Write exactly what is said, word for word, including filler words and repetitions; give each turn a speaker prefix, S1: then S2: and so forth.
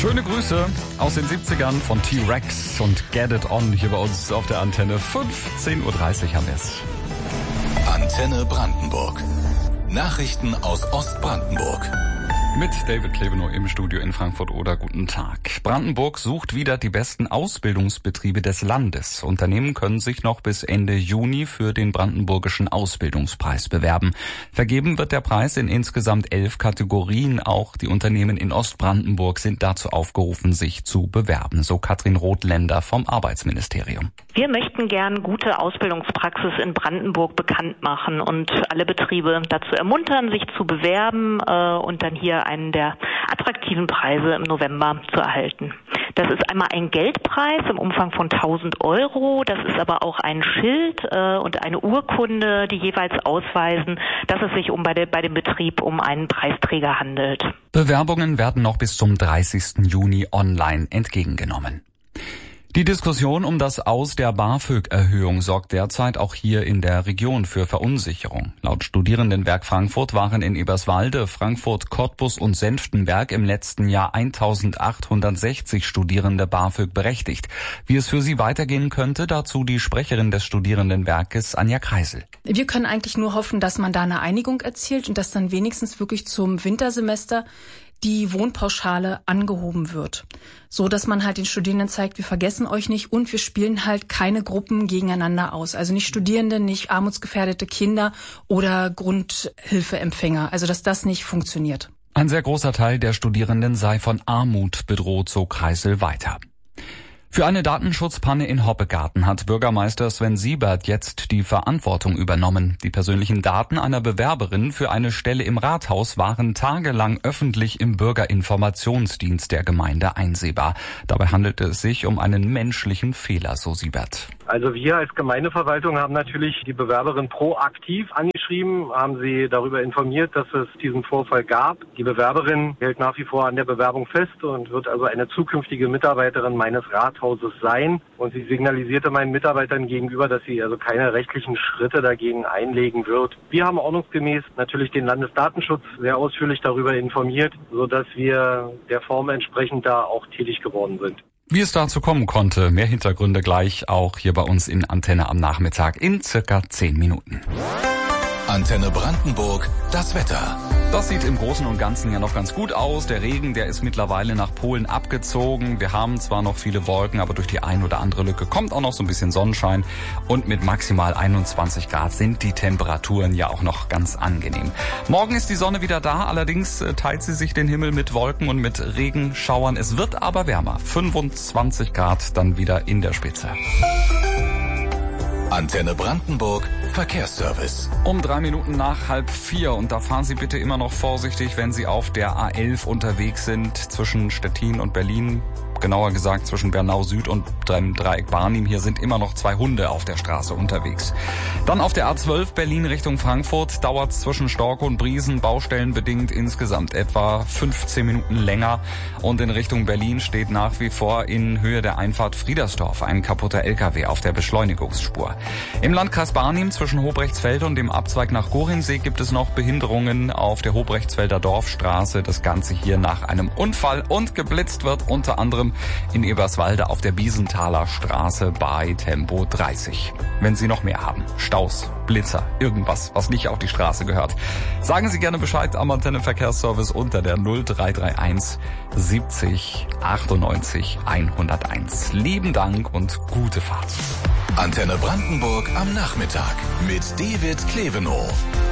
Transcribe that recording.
S1: Schöne Grüße aus den siebzigern von T-Rex und Get It On hier bei uns auf der Antenne. fünfzehn Uhr dreißig haben wir es.
S2: Antenne Brandenburg. Nachrichten aus Ostbrandenburg.
S1: Mit David Klevenow im Studio in Frankfurt-Oder. Guten Tag. Brandenburg sucht wieder die besten Ausbildungsbetriebe des Landes. Unternehmen können sich noch bis Ende Juni für den Brandenburgischen Ausbildungspreis bewerben. Vergeben wird der Preis in insgesamt elf Kategorien. Auch die Unternehmen in Ostbrandenburg sind dazu aufgerufen, sich zu bewerben. So Katrin Rothländer vom Arbeitsministerium.
S3: Wir möchten gern gute Ausbildungspraxis in Brandenburg bekannt machen und alle Betriebe dazu ermuntern, sich zu bewerben äh, und dann hier einen der attraktiven Preise im November zu erhalten. Das ist einmal ein Geldpreis im Umfang von tausend Euro. Das ist aber auch ein Schild äh, und eine Urkunde, die jeweils ausweisen, dass es sich um bei, de, bei dem Betrieb um einen Preisträger handelt.
S1: Bewerbungen werden noch bis zum dreißigsten Juni online entgegengenommen. Die Diskussion um das Aus der BAföG-Erhöhung sorgt derzeit auch hier in der Region für Verunsicherung. Laut Studierendenwerk Frankfurt waren in Eberswalde, Frankfurt, Cottbus und Senftenberg im letzten Jahr eintausendachthundertsechzig Studierende BAföG berechtigt. Wie es für sie weitergehen könnte, dazu die Sprecherin des Studierendenwerkes Anja Kreisel.
S4: Wir können eigentlich nur hoffen, dass man da eine Einigung erzielt und dass dann wenigstens wirklich zum Wintersemester die Wohnpauschale angehoben wird, so dass man halt den Studierenden zeigt, wir vergessen euch nicht und wir spielen halt keine Gruppen gegeneinander aus. Also nicht Studierende, nicht armutsgefährdete Kinder oder Grundhilfeempfänger. Also dass das nicht funktioniert.
S1: Ein sehr großer Teil der Studierenden sei von Armut bedroht, so Kreisel weiter. Für eine Datenschutzpanne in Hoppegarten hat Bürgermeister Sven Siebert jetzt die Verantwortung übernommen. Die persönlichen Daten einer Bewerberin für eine Stelle im Rathaus waren tagelang öffentlich im Bürgerinformationsdienst der Gemeinde einsehbar. Dabei handelte es sich um einen menschlichen Fehler, so Siebert.
S5: Also wir als Gemeindeverwaltung haben natürlich die Bewerberin proaktiv angeschrieben, haben sie darüber informiert, dass es diesen Vorfall gab. Die Bewerberin hält nach wie vor an der Bewerbung fest und wird also eine zukünftige Mitarbeiterin meines Rathauses sein. Und sie signalisierte meinen Mitarbeitern gegenüber, dass sie also keine rechtlichen Schritte dagegen einlegen wird. Wir haben ordnungsgemäß natürlich den Landesdatenschutz sehr ausführlich darüber informiert, sodass wir der Form entsprechend da auch tätig geworden sind.
S1: Wie es dazu kommen konnte, mehr Hintergründe gleich auch hier bei uns in Antenne am Nachmittag in circa zehn Minuten.
S2: Antenne Brandenburg, das Wetter.
S1: Das sieht im Großen und Ganzen ja noch ganz gut aus. Der Regen, der ist mittlerweile nach Polen abgezogen. Wir haben zwar noch viele Wolken, aber durch die ein oder andere Lücke kommt auch noch so ein bisschen Sonnenschein. Und mit maximal einundzwanzig Grad sind die Temperaturen ja auch noch ganz angenehm. Morgen ist die Sonne wieder da, allerdings teilt sie sich den Himmel mit Wolken und mit Regenschauern. Es wird aber wärmer. fünfundzwanzig Grad dann wieder in der Spitze.
S2: Antenne Brandenburg, Verkehrsservice.
S1: Um drei Minuten nach halb vier und da fahren Sie bitte immer noch vorsichtig, wenn Sie auf der A elf unterwegs sind zwischen Stettin und Berlin. Genauer gesagt zwischen Bernau Süd und dem Dreieck Barnim. Hier sind immer noch zwei Hunde auf der Straße unterwegs. Dann auf der A zwölf Berlin Richtung Frankfurt dauert es zwischen Storkow und Briesen baustellenbedingt insgesamt etwa fünfzehn Minuten länger. Und in Richtung Berlin steht nach wie vor in Höhe der Einfahrt Friedersdorf ein kaputter L K W auf der Beschleunigungsspur. Im Landkreis Barnim zwischen Hobrechtsfelde und dem Abzweig nach Gorinsee gibt es noch Behinderungen auf der Hobrechtsfelder Dorfstraße. Das Ganze hier nach einem Unfall und geblitzt wird unter anderem in Eberswalde auf der Biesenthaler Straße bei Tempo dreißig. Wenn Sie noch mehr haben, Staus, Blitzer, irgendwas, was nicht auf die Straße gehört, sagen Sie gerne Bescheid am Antenne Verkehrsservice unter der null drei drei eins siebzig achtundneunzig hunderteins. Lieben Dank und gute Fahrt.
S2: Antenne Brandenburg am Nachmittag mit David Klevenow.